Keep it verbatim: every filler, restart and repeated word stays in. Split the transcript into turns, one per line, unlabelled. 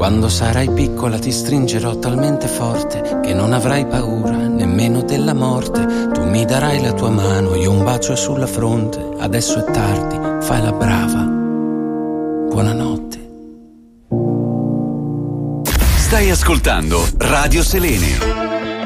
Quando sarai piccola ti stringerò talmente forte che non avrai paura nemmeno della morte. Tu mi darai la tua mano, io un bacio sulla fronte. Adesso è tardi, fai la brava. Buonanotte.
Stai ascoltando Radio Selene.